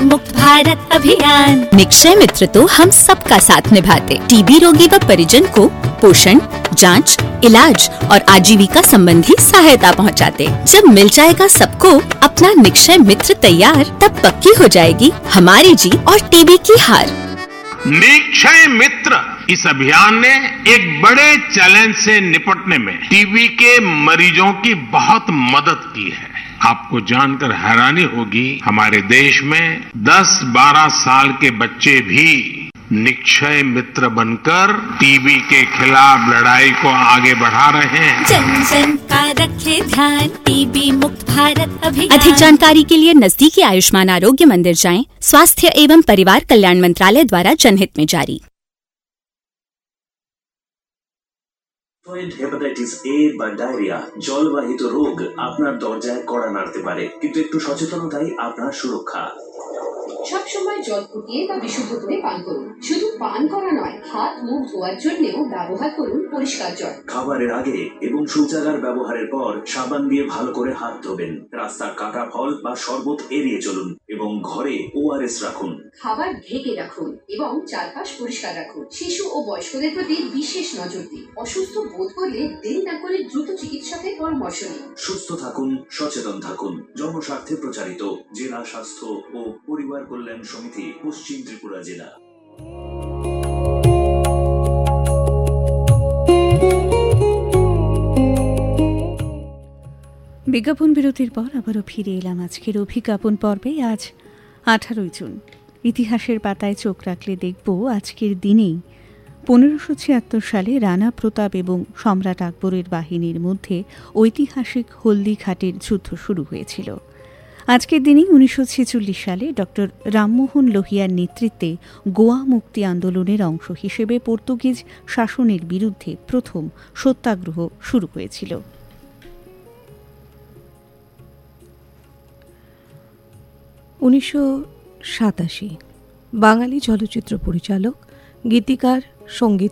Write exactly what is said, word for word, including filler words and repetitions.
मुक्त भारत अभियान। निक्षय मित्र तो हम सबका साथ निभाते। टीबी रोगी व परिजन को पोषण, जांच, इलाज और आजीविका संबंधी सहायता पहुंचाते। जब मिल जाएगा सबको अपना निक्षय मित्र तैयार, तब पक्की हो जाएगी हमारी जीत और टीबी की हार। निक्षय मित्र इस अभियान ने एक बड़े चैलेंज से निपटने में टीबी के मरीजों की बहुत मदद की है। आपको जानकर हैरानी होगी, हमारे देश में दस बारह साल के बच्चे भी निक्षय मित्र बनकर टीबी के खिलाफ लड़ाई को आगे बढ़ा रहे हैं। जन जन का रखे ध्यान, टीबी मुक्त भारत अभियान। अधिक जानकारी के लिए नजदीकी आयुष्मान आरोग्य मंदिर जाएं। स्वास्थ्य एवं परिवार कल्याण मंत्रालय द्वारा जनहित में जारी। হেপাটাইটিস এ বা ডায়রিয়া জলবাহিত রোগ আপনার দরজায় কড়া নাড়তে পারে, কিন্তু একটু সচেতনতাই আপনার সুরক্ষা। সব সময় জল ফুটিয়ে বা বিশুদ্ধ করে পান করুন। শুধু পান করা নয়, হাত মুখ ধোয়ার জন্যও ব্যবহার করুন পরিষ্কার জল। খাবারের আগে এবং শৌচাগার ব্যবহারের পর সাবান দিয়ে ভালো করে হাত ধোবেন। রাস্তার কাটা ফল বা শরবত এড়িয়ে চলুন এবং ঘরে ওআরএস রাখুন। খাবার ঢেকে রাখুন এবং চারপাশ পরিষ্কার রাখুন। শিশু ও বয়স্কদের প্রতি বিশেষ নজর দিন। অসুস্থ বোধ করলে দেরি না করে দ্রুত চিকিৎসকের পরামর্শ নিন। সুস্থ থাকুন, সচেতন থাকুন। জনস্বার্থে প্রচারিত জেলা স্বাস্থ্য ও পরিবার কল্যাণ সমিতি, পশ্চিম ত্রিপুরা জেলা। বিজ্ঞাপন বিরতির পর আবারও ফিরে এলাম আজকের অভিজ্ঞাপন পর্বে। আজ আঠারোই জুন। ইতিহাসের পাতায় চোখ রাখলে দেখব আজকের দিনেই পনেরোশো ছিয়াত্তর সালে রানা প্রতাপ এবং সম্রাট আকবরের বাহিনীর মধ্যে ঐতিহাসিক হলদিঘাটের যুদ্ধ শুরু হয়েছিল। আজকের দিনেই উনিশশো ছেচল্লিশ সালে ডক্টর রামমোহন লোহিয়ার নেতৃত্বে গোয়া মুক্তি আন্দোলনের অংশ হিসেবে পর্তুগিজ শাসনের বিরুদ্ধে প্রথম সত্যাগ্রহ শুরু হয়েছিল। উনিশশো সাতাশি বাঙালি চলচ্চিত্র পরিচালক, গীতিকার, সঙ্গীত